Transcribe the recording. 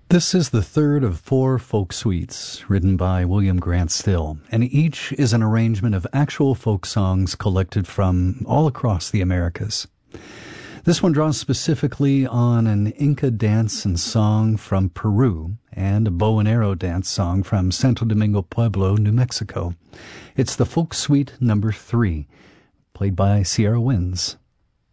This is the third of four folk suites written by William Grant Still, and each is an arrangement of actual folk songs collected from all across the Americas. This one draws specifically on an Inca dance and song from Peru and a bow and arrow dance song from Santo Domingo Pueblo, New Mexico. It's the folk suite number 3, played by Sierra Winds.